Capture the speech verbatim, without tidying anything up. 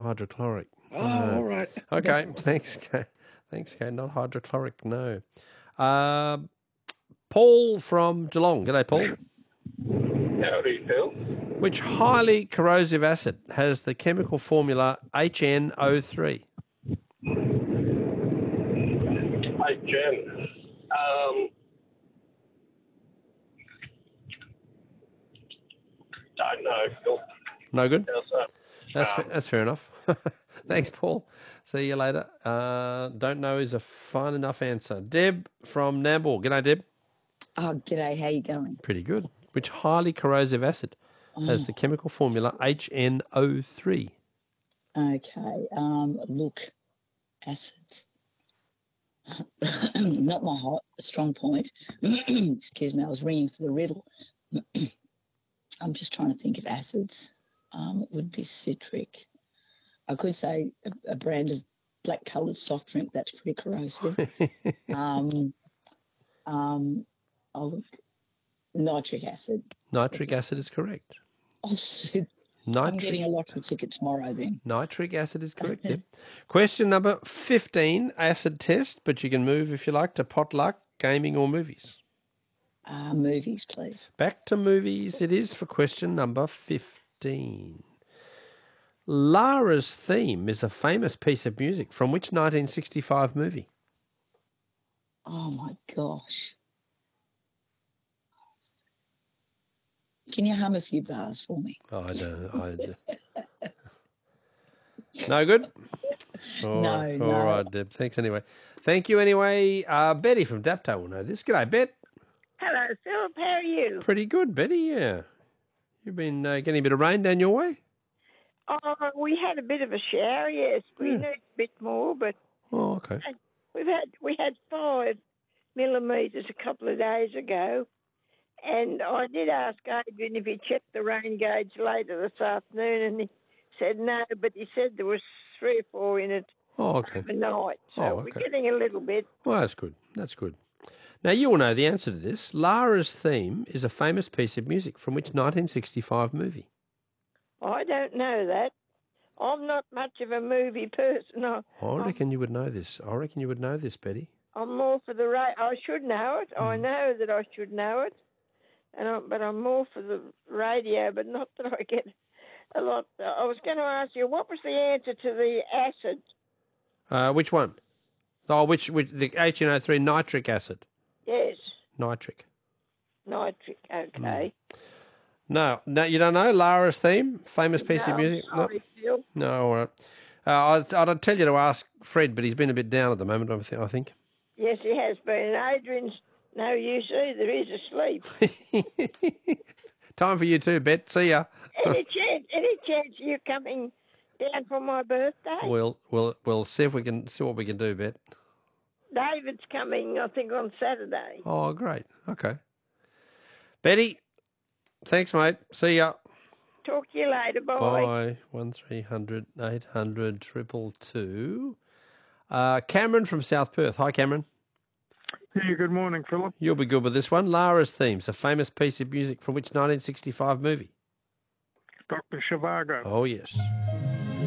hydrochloric. Oh, No. all right. Okay, thanks, Kate. Thanks, Kate. Not hydrochloric, no. Uh, Paul from Geelong. G'day, Paul. Howdy, Phil. Which highly corrosive acid has the chemical formula H N O three? Hey, Jen. Um, don't know, Phil. No good? How's that? That's, Um, fa- that's fair enough. Thanks, Paul. See you later. Uh, don't know is a fine enough answer. Deb from Nambour. G'day, Deb. Oh, g'day. How you going? Pretty good. Which highly corrosive acid has Oh, the chemical formula H N O three? okay. Um, look, acids. Not my hot strong point. Excuse me. I was ringing for the riddle. I'm just trying to think of acids. Um, it would be citric. I could say a, a brand of black-coloured soft drink that's pretty corrosive. um, um, oh, look, nitric acid. Nitric acid is correct. Oh, shit. I'm Nitric, getting a lottery ticket tomorrow then. nitric acid is correct, Deb. Question number fifteen, acid test, but you can move if you like to potluck, gaming or movies. Uh, movies, please. Back to movies it is for question number fifteen. Lara's theme is a famous piece of music from which nineteen sixty-five movie? Oh, my gosh. Can you hum a few bars for me? Oh, I don't. I don't. No good? All No, right, no. All right, Deb. Thanks anyway. Thank you anyway. Uh, Betty from Dapto will know this. G'day, Bet. Hello, Philip. How are you? Pretty good, Betty, yeah. You've been uh, getting a bit of rain down your way? Oh, we had a bit of a shower, yes. We Yeah. need a bit more, but Oh, okay. we've had we had five millimetres a couple of days ago, and I did ask Adrian if he checked the rain gauge later this afternoon, and he said no, but he said there was three or four in it Oh, okay. overnight. So Oh, we're okay. getting a little bit. Well, that's good. That's good. Now, you will know the answer to this. Lara's theme is a famous piece of music from which nineteen sixty-five movie? I don't know that. I'm not much of a movie person. I, I reckon you would know this. I reckon you would know this, Betty. I'm more for the ra- I should know it. I know that I should know it, and I, but I'm more for the radio. But not that I get a lot. I was going to ask you, what was the answer to the acid? Uh, which one? Oh, which, which the H N O three nitric acid. Yes, Nitric. nitric. Okay. No, no, you don't know Lara's theme, famous piece No, of music. I'm sorry, Phil. No, no, all right. Uh, I, I'd tell you to ask Fred, but he's been a bit down at the moment. I thi- I think. Yes, he has been. Adrian's no use either. He's asleep. Time for you too, Bet. See ya. Any chance? Any chance you coming down for my birthday? We'll we'll we'll see if we can see what we can do, Bet. David's coming, I think, on Saturday. Oh, great. Okay. Betty, thanks, mate. See ya. Talk to you later. Bye. Bye. One three hundred eight hundred triple two. Uh, Cameron from South Perth. Hi, Cameron. Hey, good morning, Philip. You'll be good with this one. Lara's theme's a famous piece of music from which nineteen sixty-five movie? Doctor Zhivago. Oh, yes.